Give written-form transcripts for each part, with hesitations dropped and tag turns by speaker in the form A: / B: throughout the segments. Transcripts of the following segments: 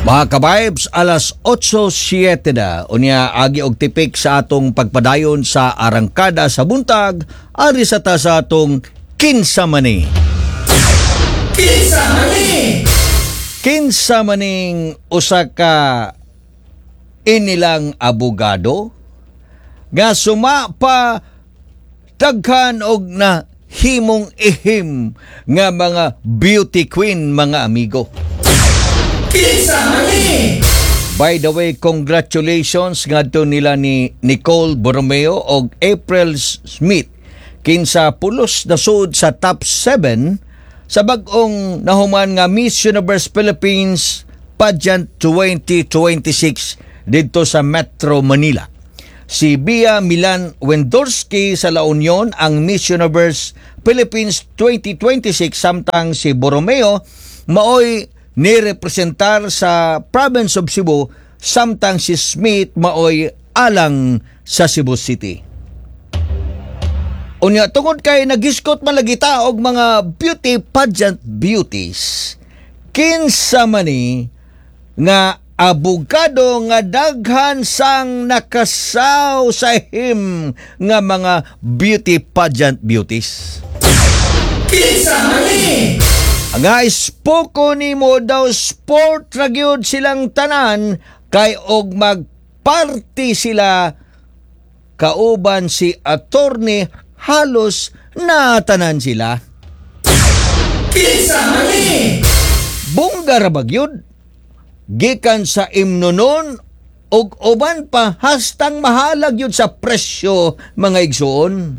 A: Mga ka-vibes, alas 8:07 na. Unya agi og tipik sa atong pagpadayon sa arangkada sa buntag, ari sa ta sa atong Kinsa Mani.
B: Kinsa Mani!
A: Kinsa maning usa ka inilang abogado nga sumapa daghan og na himong ihim nga mga beauty queen, mga amigo.
B: Kinsa Mani!
A: By the way, congratulations ngadto nila ni Nicole Borromeo og April Smith kinsa pulos na sud sa top 7 sa bag-ong nahuman nga Miss Universe Philippines Pageant 2026 dito sa Metro Manila. Si Bia Milan Wendorski sa La Union ang Miss Universe Philippines 2026 samtang si Borromeo maoy nirepresentar sa province of Cebu samtang si Smith maoy alang sa Cebu City. Unya tungod kay nagiskot man lagi ta og mga beauty pageant beauties, kinsa mani nga abogado nga daghan sang nakasaw sa him nga mga beauty pageant beauties.
B: Kinsa Mani!
A: Nga ispoko nimo daw sport ra gyud silang tanan kay og magparty sila kauban si attorney halos natanan sila.
B: Kinsa Mani!
A: Bungga ra bagyod gikan sa imnonon og uban pa hastang mahalag yun sa presyo, mga igsoon.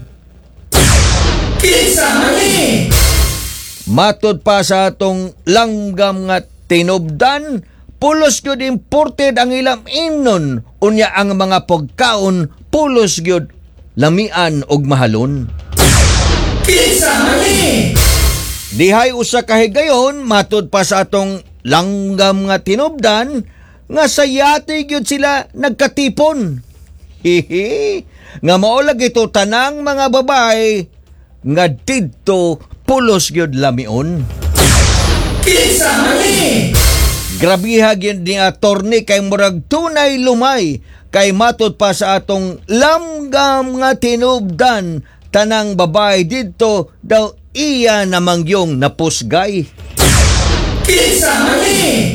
B: Kinsa Mani!
A: Matod pa sa atong langgam nga tinubdan, pulos gyud imported ang ilang imnon, unya ang mga pagkaon pulos gyud lamian og mahalon.
B: Kinsa Mani!
A: Dihay usa ka higayon, matod pa sa atong langgam nga tinubdan, nga sa yate gyud sila nagkatipon. Hihi, nga mao lagi to tanang mga babae nga didto pulos gyud lamion.
B: Kinsa Mani!
A: Grabiha gyud ni attorney kay murag tunay lumay kay matod pa sa atong langgam nga tinubdan, tanang babae didto daw iya namang yung napusgay.
B: Kinsa Mani!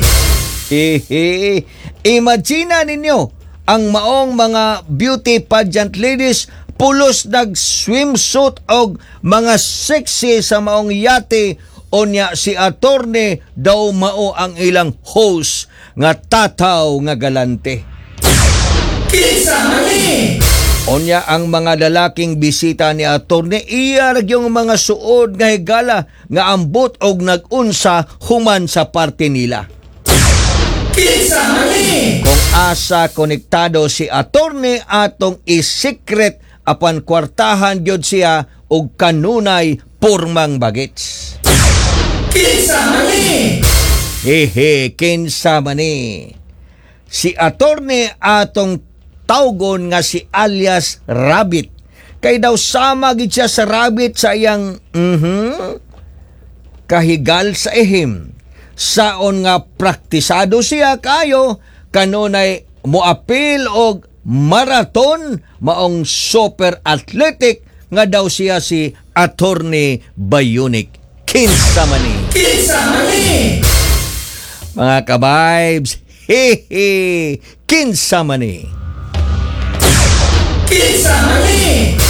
A: Imagine ninyo ang maong mga beauty pageant ladies pulos nag-swimsuit og mga sexy sa maong yate, unya si attorney daw mao ang ilang host nga tataw nga galante.
B: Kinsa Mani!
A: Unya ang mga lalaking bisita ni attorney iya yung mga suod nga higala nga ambot og nag-unsa human sa parte nila.
B: Kinsa Mani!
A: Kung asa konektado si attorney atong i-secret apan kwartahan gyud siya og kanunay pormang bagets.
B: Kinsa Mani!
A: Kinsa mani. Si attorney atong tawgon nga si alias Rabbit. Kay daw sama gid siya sa Rabbit sa iyang kahigal sa ihim. Saon nga praktisado siya kayo kanunay moapil og marathon, maong super athletic nga daw siya si Attorney Bionic. Kinsa mani.
B: Kinsa Mani!
A: Mga ka-vibes, kinsa mani.
B: Kinsa Mani!